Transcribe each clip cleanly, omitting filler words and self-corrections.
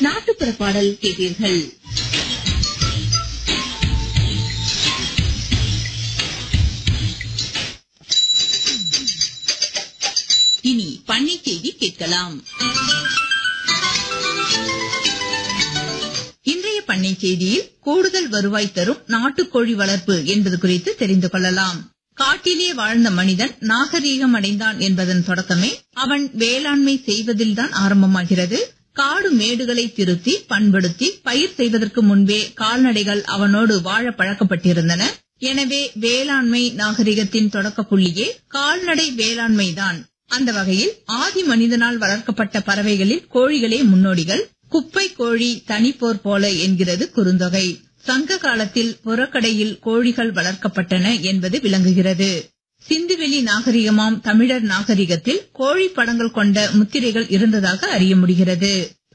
நாட்டுப்புற பாடல் கேட்டீர்கள். இனி பண்ணை செய்தி கேட்கலாம். இன்றைய பண்ணை செய்தியில் கூடுதல் வருவாய் தரும் நாட்டுக்கோழி வளர்ப்பு என்பது குறித்து தெரிந்து கொள்ளலாம். காட்டிலே வாழ்ந்த மனிதன் நாகரீகம் அடைந்தான் என்பதன் தொடக்கமே அவன் வேளாண்மை செய்வதில்தான் ஆரம்பமாகிறது. காடு மேடுகளை திருத்தி பண்படுத்தி பயிர் செய்வதற்கு முன்பே கால்நடைகள் அவனோடு வாழ பழக்கப்பட்டிருந்தன. எனவே வேளாண்மை நாகரிகத்தின் தொடக்க புள்ளியே கால்நடை வேளாண்மைதான். அந்த வகையில் ஆதி மனிதனால் வளர்க்கப்பட்ட பறவைகளில் கோழிகளே முன்னோடிகள். குப்பை கோழி தனிப்போர் போல என்கிறது குறுந்தொகை. சங்க காலத்தில் புறக்கடையில் கோழிகள் வளர்க்கப்பட்டன என்பது விளங்குகிறது. சிந்துவெளி நாகரிகமாம் தமிழர் நாகரிகத்தில் கோழி படங்கள் கொண்ட முத்திரைகள் இருந்ததாக அறிய முடிகிறது.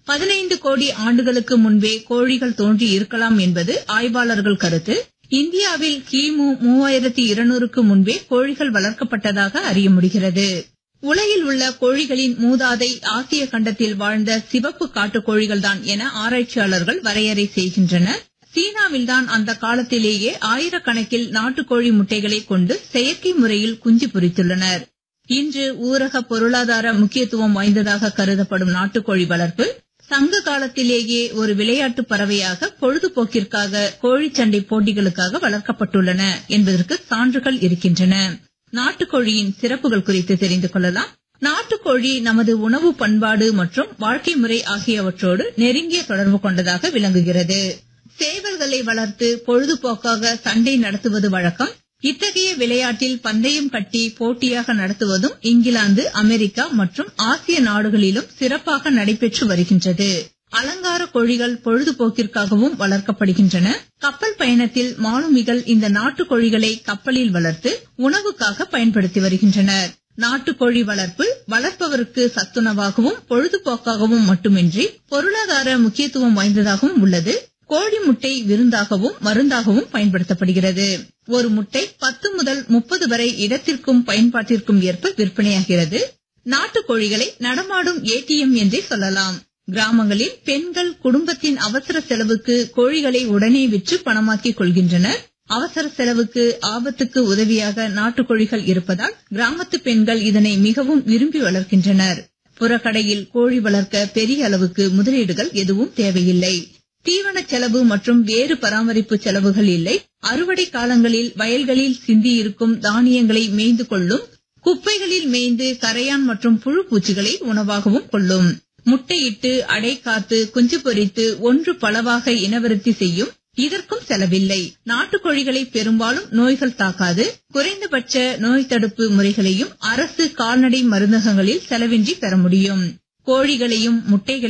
15 கோடி ஆண்டுகளுக்கு முன்பே கோழிகள் தோன்றி இருக்கலாம் என்பது ஆய்வாளர்கள் கருத்து. இந்தியாவில் கிமு 3200க்கு முன்பே கோழிகள் வளர்க்கப்பட்டதாக அறிய முடிகிறது. உலகில் உள்ள கோழிகளின் மூதாதை ஆசிய கண்டத்தில் வாழ்ந்த சிவப்பு காட்டுக்கோழிகள்தான் என ஆராய்ச்சியாளர்கள் வரையறை செய்கின்றனர். சீனாவில்தான் அந்த காலத்திலேயே ஆயிரக்கணக்கில் நாட்டுக்கோழி முட்டைகளை கொண்டு செயற்கை முறையில் குஞ்சு பொரித்துள்ளனர். இன்று ஊரக பொருளாதார முக்கியத்துவம் வாய்ந்ததாக கருதப்படும் நாட்டுக்கோழி வளர்ப்பு சங்க காலத்திலேயே ஒரு விளையாட்டு பறவையாக பொழுதுபோக்கிற்காக கோழிச்சண்டை போட்டிகளுக்காக வளர்க்கப்பட்டுள்ளன என்பதற்கு சான்றுகள் இருக்கின்றன. நாட்டுக்கோழியின் சிறப்புகள் குறித்து தெரிந்து கொள்ளலாம். நாட்டுக்கோழி நமது உணவு பண்பாடு மற்றும் வாழ்க்கை முறை ஆகியவற்றோடு நெருங்கிய தொடர்பு கொண்டதாக விளங்குகிறது. சேவல்களை வளர்த்து பொழுதுபோக்காக சண்டை நடத்துவது வழக்கம். இத்தகைய விளையாட்டில் பந்தயம் கட்டி போட்டியாக நடத்துவதும் இங்கிலாந்து, அமெரிக்கா மற்றும் ஆசிய நாடுகளிலும் சிறப்பாக நடைபெற்று வருகின்றது. அலங்கார கோழிகள் பொழுதுபோக்கிற்காகவும் வளர்க்கப்படுகின்றன. கப்பல் பயணத்தில் மாலுமிகள் இந்த நாட்டுக்கோழிகளை கப்பலில் வளர்த்து உணவுக்காக பயன்படுத்தி வருகின்றனர். நாட்டுக்கோழி வளர்ப்பு வளர்ப்பவருக்கு சத்துணவாகவும் பொழுதுபோக்காகவும் மட்டுமின்றி பொருளாதார முக்கியத்துவம் வாய்ந்ததாகவும் உள்ளது. கோழி முட்டை விருந்தாகவும் மருந்தாகவும் பயன்படுத்தப்படுகிறது. ஒரு முட்டை 10 முதல் 30 வரை இடத்திற்கும் பயன்பாட்டிற்கும் ஏற்ப விற்பனையாகிறது. நாட்டுக்கோழிகளை நடமாடும் ஏடிஎம் என்றே சொல்லலாம். கிராமங்களில் பெண்கள் குடும்பத்தின் அவசர செலவுக்கு கோழிகளை உடனே விற்று பணமாக்கிக் கொள்கின்றனர். அவசர செலவுக்கு ஆபத்துக்கு உதவியாக நாட்டுக்கோழிகள் இருப்பதால் கிராமத்து பெண்கள் இதனை மிகவும் விரும்பி வளர்க்கின்றனர். புறக்கடையில் கோழி வளர்க்க பெரிய அளவுக்கு முதலீடுகள் எதுவும் தேவையில்லை. தீவன செலவு மற்றும் வேறு பராமரிப்பு செலவுகள் இல்லை. அறுவடை காலங்களில் வயல்களில் சிந்தியிருக்கும் தானியங்களை மேய்ந்து கொள்ளும். குப்பைகளில் மேய்ந்து கரையான் மற்றும் புழு பூச்சிகளை உணவாகவும் கொள்ளும். முட்டையிட்டு அடை காத்து குஞ்சு பொரித்து ஒன்று பலவாக இனவிருத்தி செய்யும். இதற்கும் செலவில்லை. நாட்டுக்கோழிகளை பெரும்பாலும் நோய்கள் தாக்காது. குறைந்தபட்ச நோய் தடுப்பு முறைகளையும் அரசு கால்நடை மருந்தகங்களில் செலவின்றி பெற முடியும். கோழிகளையும் முட்டைகளையும்